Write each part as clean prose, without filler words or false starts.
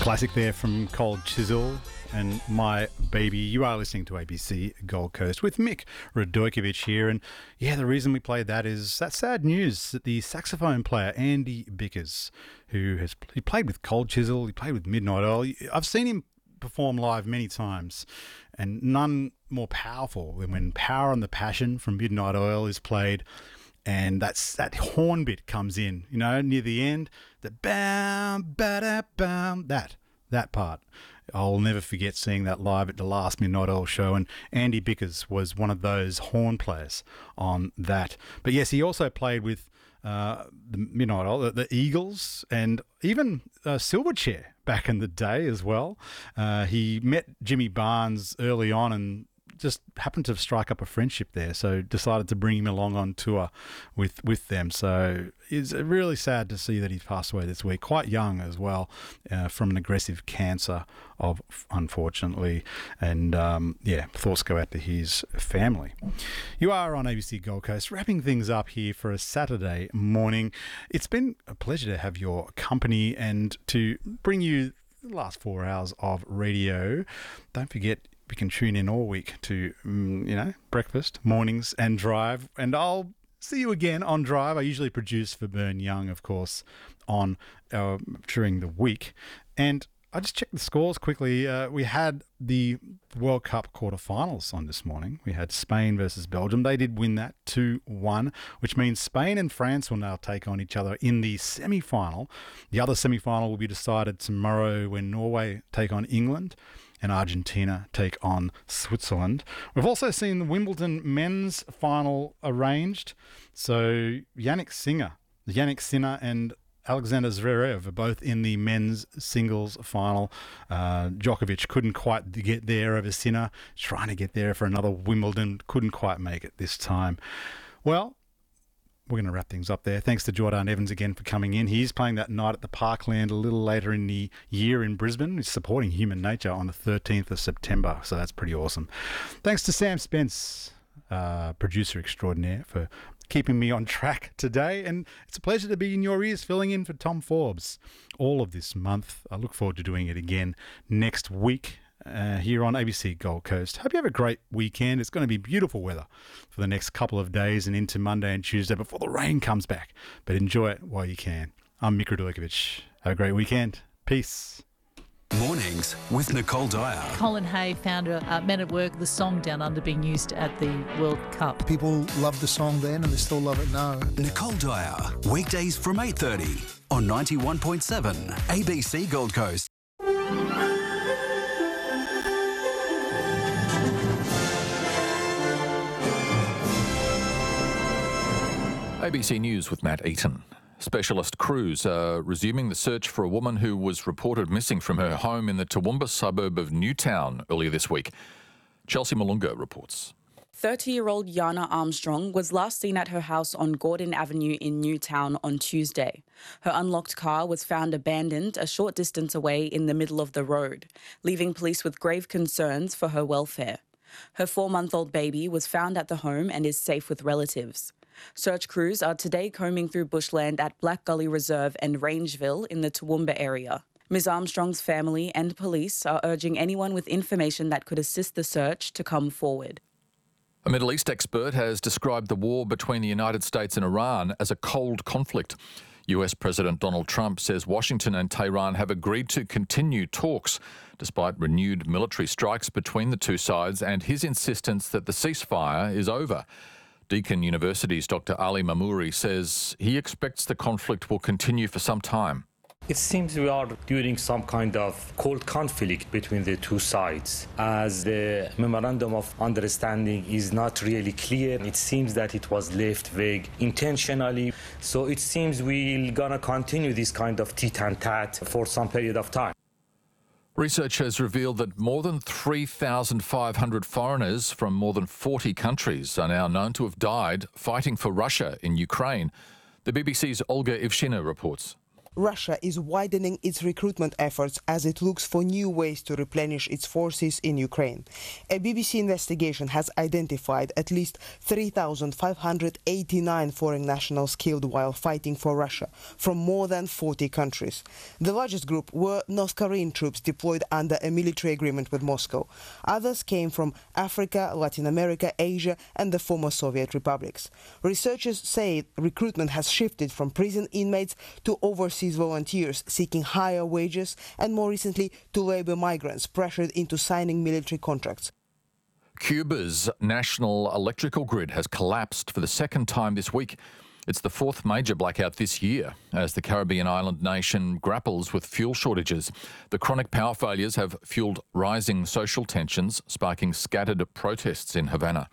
Classic there from Cold Chisel and My Baby. You are listening to ABC Gold Coast with Mick Radojkovic here. And yeah, the reason we played that is that sad news that the saxophone player Andy Bickers, he played with Cold Chisel, he played with Midnight Oil. I've seen him perform live many times, and none more powerful than when Power and the Passion from Midnight Oil is played. And that horn bit comes in, you know, near the end, the bam, ba-da, bam, that part. I'll never forget seeing that live at the last Midnight Oil show, and Andy Bickers was one of those horn players on that. But yes, he also played with the Midnight Oil, the Eagles, and even Silverchair back in the day as well. He met Jimmy Barnes early on and just happened to strike up a friendship there, so decided to bring him along on tour with them. So it's really sad to see that he's passed away this week, quite young as well, from an aggressive cancer, unfortunately. And thoughts go out to his family. You are on ABC Gold Coast, wrapping things up here for a Saturday morning. It's been a pleasure to have your company and to bring you the last 4 hours of radio. Don't forget, you can tune in all week to, breakfast, mornings and Drive. And I'll see you again on Drive. I usually produce for Burn Young, of course, on during the week. And I just checked the scores quickly. We had the World Cup quarterfinals on this morning. We had Spain versus Belgium. They did win that 2-1, which means Spain and France will now take on each other in the semi-final. The other semi-final will be decided tomorrow when Norway take on England and Argentina take on Switzerland. We've also seen the Wimbledon men's final arranged. So Yannick Sinner and Alexander Zverev are both in the men's singles final. Djokovic couldn't quite get there over Sinner, trying to get there for another Wimbledon, couldn't quite make it this time. Well, we're going to wrap things up there. Thanks to Jordan Evans again for coming in. He's playing that night at the Parkland a little later in the year in Brisbane. He's supporting Human Nature on the 13th of September, so that's pretty awesome. Thanks to Sam Spence, producer extraordinaire, for keeping me on track today. And it's a pleasure to be in your ears, filling in for Tom Forbes all of this month. I look forward to doing it again next week. Here on ABC Gold Coast. Hope you have a great weekend. It's going to be beautiful weather for the next couple of days and into Monday and Tuesday before the rain comes back. But enjoy it while you can. I'm Mick Radojkovic. Have a great weekend. Peace. Mornings with Nicole Dyer. Colin Hay found Men at Work, the song Down Under, being used at the World Cup. People loved the song then and they still love it now. Nicole Dyer, weekdays from 8:30 on 91.7 ABC Gold Coast. ABC News with Matt Eaton. Specialist crews are resuming the search for a woman who was reported missing from her home in the Toowoomba suburb of Newtown earlier this week. Chelsea Malunga reports. 30-year-old Yana Armstrong was last seen at her house on Gordon Avenue in Newtown on Tuesday. Her unlocked car was found abandoned a short distance away in the middle of the road, leaving police with grave concerns for her welfare. Her 4-month-old baby was found at the home and is safe with relatives. Search crews are today combing through bushland at Black Gully Reserve and Rangeville in the Toowoomba area. Ms Armstrong's family and police are urging anyone with information that could assist the search to come forward. A Middle East expert has described the war between the United States and Iran as a cold conflict. US President Donald Trump says Washington and Tehran have agreed to continue talks, despite renewed military strikes between the two sides and his insistence that the ceasefire is over. Deakin University's Dr. Ali Mamouri says he expects the conflict will continue for some time. It seems we are during some kind of cold conflict between the two sides, as the memorandum of understanding is not really clear. It seems that it was left vague intentionally. So it seems we're gonna continue this kind of tit-and-tat for some period of time. Research has revealed that more than 3,500 foreigners from more than 40 countries are now known to have died fighting for Russia in Ukraine. The BBC's Olga Ivshina reports. Russia is widening its recruitment efforts as it looks for new ways to replenish its forces in Ukraine. A BBC investigation has identified at least 3,589 foreign nationals killed while fighting for Russia from more than 40 countries. The largest group were North Korean troops deployed under a military agreement with Moscow. Others came from Africa, Latin America, Asia and the former Soviet republics. Researchers say recruitment has shifted from prison inmates to overseas volunteers seeking higher wages and more recently to labour migrants pressured into signing military contracts. Cuba's national electrical grid has collapsed for the second time this week. It's the fourth major blackout this year as the Caribbean island nation grapples with fuel shortages. The chronic power failures have fuelled rising social tensions, sparking scattered protests in Havana.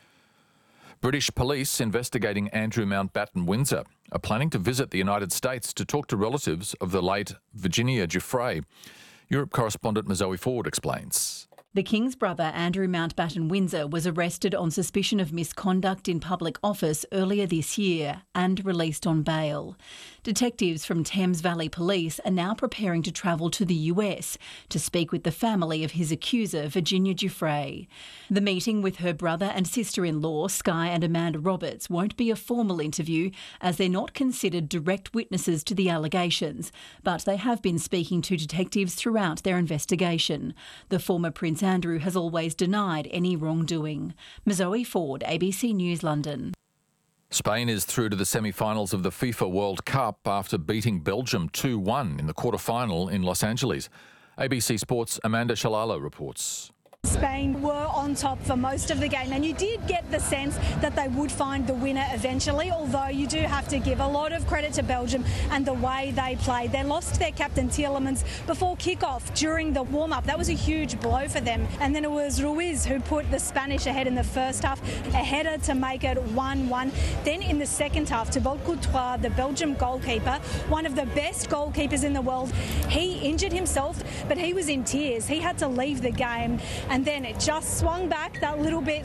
British police investigating Andrew Mountbatten Windsor are planning to visit the United States to talk to relatives of the late Virginia Giuffre. Europe correspondent Mazoe Ford explains. The King's brother, Andrew Mountbatten Windsor, was arrested on suspicion of misconduct in public office earlier this year and released on bail. Detectives from Thames Valley Police are now preparing to travel to the US to speak with the family of his accuser, Virginia Giuffre. The meeting with her brother and sister-in-law, Sky and Amanda Roberts, won't be a formal interview as they're not considered direct witnesses to the allegations, but they have been speaking to detectives throughout their investigation. The former Prince Andrew has always denied any wrongdoing. Mazoe Ford, ABC News, London. Spain is through to the semi-finals of the FIFA World Cup after beating Belgium 2-1 in the quarter-final in Los Angeles. ABC Sports' Amanda Shalala reports. Spain were on top for most of the game, and you did get the sense that they would find the winner eventually, although you do have to give a lot of credit to Belgium and the way they played. They lost their captain Tielemans before kick-off during the warm-up. That was a huge blow for them. And then it was Ruiz who put the Spanish ahead in the first half, a header to make it 1-1. Then in the second half, Thibaut Courtois, the Belgium goalkeeper, one of the best goalkeepers in the world, he injured himself, but he was in tears. He had to leave the game. And then it just swung back that little bit.